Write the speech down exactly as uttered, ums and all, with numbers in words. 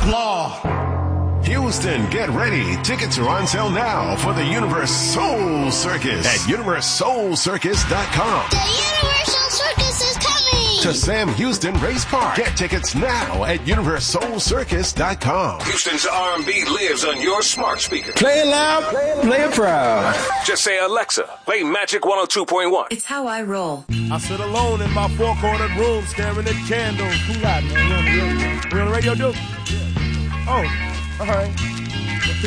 Outlaw. Houston, get ready. Tickets are on sale now for the Universe Soul Circus at universe soul circus dot com. The Universal Circus is coming to Sam Houston Race Park. Get tickets now at universe soul circus dot com. Houston's R and B lives on your smart speaker. Play it loud, play it proud. Just say, Alexa, play Magic one oh two point one. It's how I roll. I sit alone in my four-cornered room staring at candles. Who got, man? We on the radio, dude? Oh, all right.